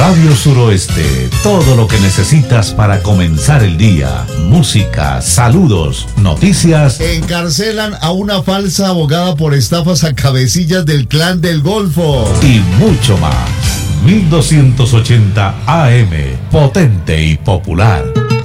Radio Suroeste, todo lo que necesitas para comenzar el día. Música, saludos, noticias. Encarcelan a una falsa abogada por estafas a cabecillas del Clan del Golfo. Y mucho más. 1280 AM, potente y popular.